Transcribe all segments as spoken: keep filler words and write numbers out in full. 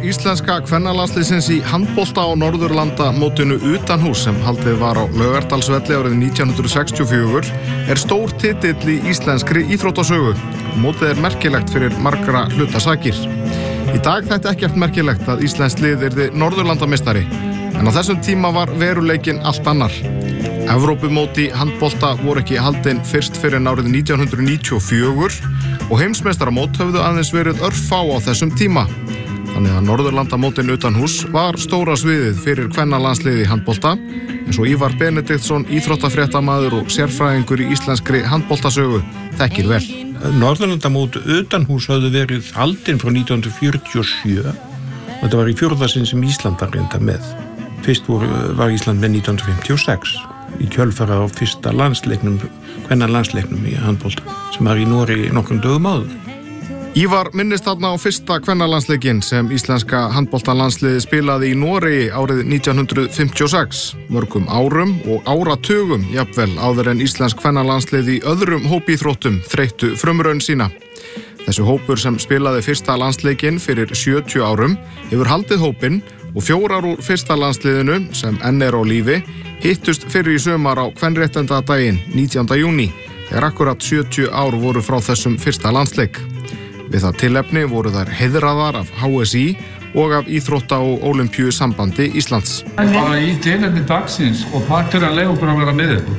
íslenska kvennalandsliðsins í handbolta á Norðurlanda mótinu utanhús sem haldið var á Laugardalsvelli árið nítján hundruð sextíu og fjögur er stór titill í íslenskri íþróttasögu. Mótið er merkilegt fyrir margra hluta sakir. Í dag þætti ekkert merkilegt að íslenskt lið yrði Norðurlandameistari, en á þessum tíma var veruleikinn allt annar. Evrópumót í handbolta voru ekki haldin fyrst fyrir árið nítján hundruð níutíu og fjögur og heimsmeistaramót höfðu aðeins verið örfá á þessum tíma. Þannig að Norðurlandamótin utanhús var stóra sviðið fyrir kvennalandsliði í handbolta, eins og Ívar Benediktsson, íþróttafréttamaður og sérfræðingur í íslenskri handboltasögu, þekkir vel. Norðurlandamót utanhús höfðu verið haldin frá nítján hundruð fjörutíu og sjö. Þetta var í fjórða sinn sem Ísland var reynda með. Fyrst var Ísland með nítján hundruð fimmtíu og sex í kjölfara á fyrsta landsleiknum, kvennalandsleiknum í handbolta, sem var í Noregi nokkrum dögum áður. Ívar minnist þarna á fyrsta kvennalandsleikinn sem íslenska handboltalandsliðið spilaði í Noregi árið nítján hundruð fimmtíu og sex, mörgum árum og áratugum jafnvel áður en íslensk kvennalandslið í öðrum hópíþróttum þreyttu frumraun sína. Þessu hópur sem spilaði fyrsta landsleikinn fyrir sjötíu árum hefur haldið hópinn og fjórar úr fyrsta landsliðinu sem enn er á lífi hittust fyrir í sumar á kvenréttindadaginn nítjánda júní, þegar akkurat sjötíu ár voru frá þessum fyrsta landsleik. Við það tilefni voru þær heiðraðar af H S I og af Íþrótta- og Ólympíusambandi Íslands. Bara í tilefni dagsins og takk fyrir að leyfa okkur að vera með ykkur.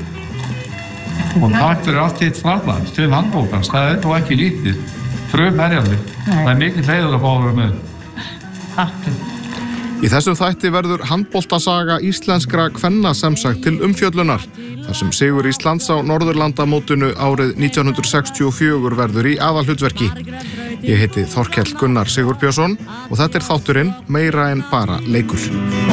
Og takk fyrir allt þitt framlag til handboltans, það er þó ekki lítið. Frumherjandi, það er mikið heiður að fá að vera með. Takk. Í þessum þætti verður handboltasaga íslenskra kvenna semsagt til umfjöllunar, þar sem sigur Íslands á Norðurlandamótinu árið nítján hundruð sextíu og fjögur verður í aðalhlutverki. Ég heiti Þorkell Gunnar Sigurbjörnsson og þetta er þátturinn Meira en bara leikur.